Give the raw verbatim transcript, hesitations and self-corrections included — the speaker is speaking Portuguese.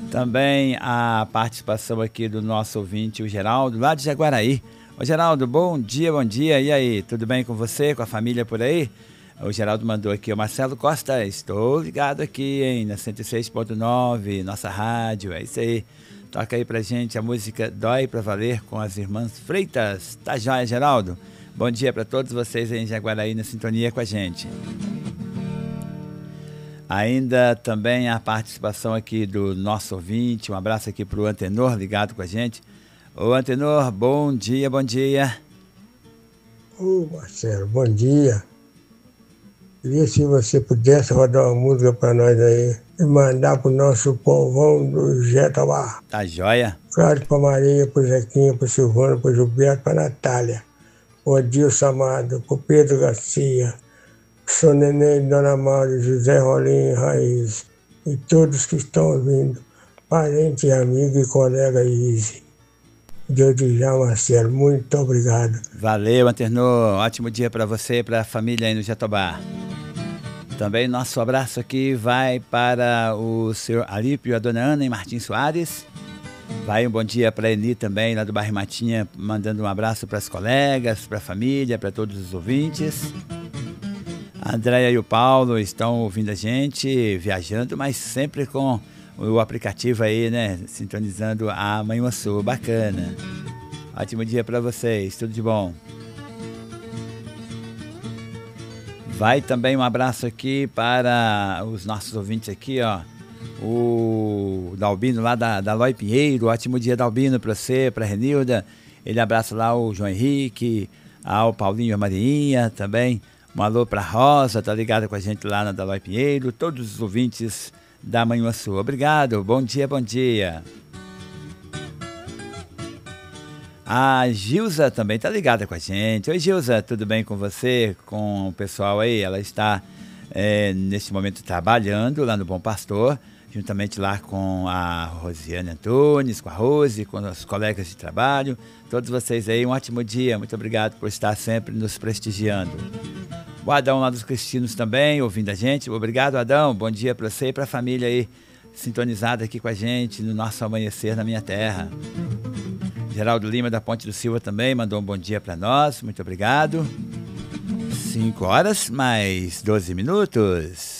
Também a participação aqui do nosso ouvinte, o Geraldo, lá de Jaguaraí. Ô Geraldo, bom dia, bom dia. E aí, tudo bem com você, com a família por aí? O Geraldo mandou aqui, o Marcelo Costa, estou ligado aqui, hein, na cento e seis ponto nove, nossa rádio, é isso aí. Toca aí pra gente a música Dói Pra Valer com as irmãs Freitas. Tá joia, Geraldo? Bom dia para todos vocês aí em Jaguaraí na sintonia com a gente. Ainda também a participação aqui do nosso ouvinte, um abraço aqui pro Antenor ligado com a gente. Ô Antenor, bom dia, bom dia. Ô Marcelo, bom dia. Queria se você pudesse rodar uma música para nós aí e mandar pro nosso povão do Jatobá. Tá joia? Claro, pra Maria, pro Zequinha, pro Silvano, pro Gilberto, pra Natália, pro Adilson Amado, pro Pedro Garcia, pro São Nenê, Dona Mauro, José Rolim, Raiz e todos que estão ouvindo, parente, amigo e colega Izzy. Desde já, Marcelo, muito obrigado. Valeu, Antenor. Ótimo dia para você e para a família aí no Jatobá. Também nosso abraço aqui vai para o senhor Alípio e a dona Ana em Martins Soares. Vai um bom dia para a Eni também, lá do bairro Matinha, mandando um abraço para as colegas, para a família, para todos os ouvintes. A Andréia e o Paulo estão ouvindo a gente, viajando, mas sempre com o aplicativo aí, né? Sintonizando a Manhuaçu. Bacana. Ótimo dia para vocês. Tudo de bom. Vai também um abraço aqui para os nossos ouvintes aqui, ó. O Dalbino lá da, da Loi Pinheiro. Ótimo dia, Dalbino, para você, para a Renilda. Ele abraça lá o João Henrique, ao Paulinho e a Marinha também. Um alô para a Rosa, tá ligada com a gente lá na Dalói Pinheiro. Todos os ouvintes da Manhuaçu. Obrigado, bom dia, bom dia. A Gilza também tá ligada com a gente. Oi, Gilza, tudo bem com você? Com o pessoal aí? Ela está, é, neste momento, trabalhando lá no Bom Pastor, juntamente lá com a Rosiane Antunes, com a Rose, com os colegas de trabalho. Todos vocês aí, um ótimo dia. Muito obrigado por estar sempre nos prestigiando. O Adão lá dos Cristinos também, ouvindo a gente. Obrigado, Adão. Bom dia para você e para a família aí, sintonizada aqui com a gente no nosso Amanhecer na Minha Terra. Geraldo Lima da Ponte do Silva também mandou um bom dia para nós. Muito obrigado. cinco horas mais doze minutos.